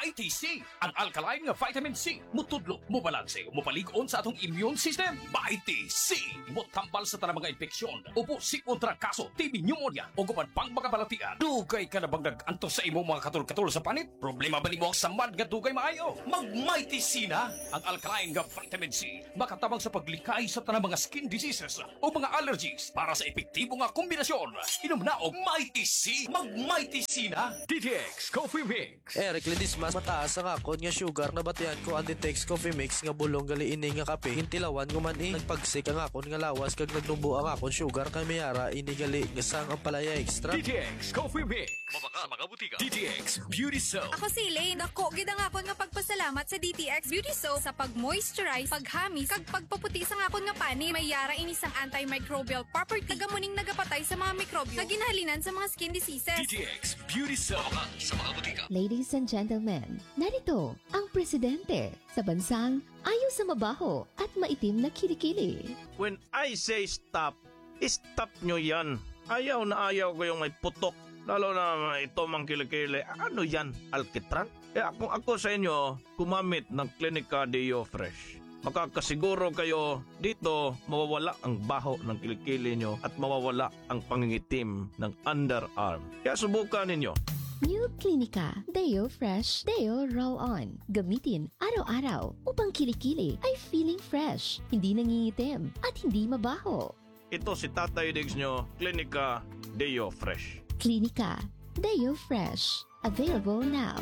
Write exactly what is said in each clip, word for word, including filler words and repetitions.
Mighty C. Ang alkaline nga vitamin C. Mutudlo, mubalanse, mupaligon sa atong immune system. Mighty C. Mutambal sa tanang mga infeksyon. Upo, sikon, trangkaso, T B, pneumonia, o gupan pang mga balatian. Dugay ka na bang nag-anto sa imong mga katul-katul sa panit? Problema ba ni mo ang samad nga dugay maayo? Mag-Mighty C na. Ang alkaline nga vitamin C. Makatabang sa paglikay sa tanang mga skin diseases o mga allergies para sa epektibo nga kombinasyon. Inom na og Mighty C. Mag-Mighty C na. D T X Coffee Mix. Eric Lidis mas mataas ang akon nga sugar na batihan ko ang D T X Coffee Mix nga bulong gali ini nga kape. Hintilawan ko man eh. Nagpagsik ang akon nga lawas kag nagnubo ang akon sugar kay mayara ini gali nga sang ang palaya extra. D T X Coffee Mix. Mabaka mga butika. D T X Beauty Soap. Ako si Elaine. Ako, gidang akon nga pagpasalamat sa D T X Beauty Soap sa pag-moisturize, paghamis, kag pagpaputi sa akon nga pani. May yara ini sang antimicrobial property. Tagamuning nagapatay sa mga mikrobyo. Kaginahalinan sa mga skin diseases. D T X Beauty Soap. Mabaka sa mga butika. Ladies and gentlemen, narito ang presidente sa bansang ayaw sa mabaho at maitim na kilikili. When I say stop, stop nyo yan. Ayaw na ayaw ko yung may putok. Lalo na ito mang kilikili. Ano yan? Alkitran? Kaya kung ako sa inyo, kumamit ng Clinica Deo Fresh. Makakasiguro kayo dito mawawala ang baho ng kilikili nyo at mawawala ang pangingitim ng underarm. Kaya subukan ninyo. New Clinica Deo Fresh Deo Roll-On. Gamitin araw-araw upang kilikili ay feeling fresh, hindi nangingitim at hindi mabaho. Ito si Tatay Diggs nyo, Clinica Deo Fresh. Clinica Deo Fresh. Available now.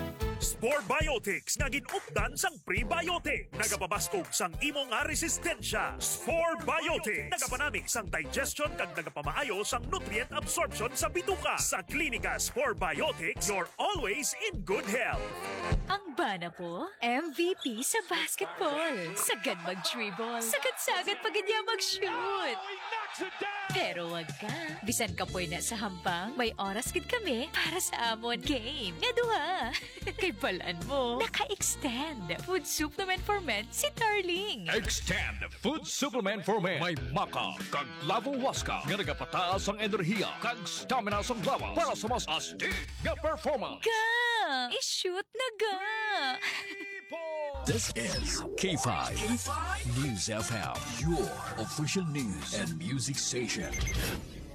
Spore Biotics nga ginupdan sang prebiotic. Nagapabaskog sang imo nga resistensya. Spore Biotics. Nagapanami sang digestion kag nagapamaayo sang nutrient absorption sa bituka. Sa Klinika Spore Biotics, you're always in good health. Ang bana po, M V P sa basketball. Sagad mag-dribble. Sagad-sagad pag niya mag-shoot. Pero wag ka. Bisan ka po na sa hambang, may oras gid kami para sa amon game. Nga duha. Kay balaan mo, naka-extend. Food supplement for men si Darling. Extend Food Supplement for Men. May maka kag lavo waska nga nagapataas ang enerhiya kag stamina sa lawas para sa mas astig nga performance. Ga! I-shoot na ga! This is K five News F M, your official news and music station.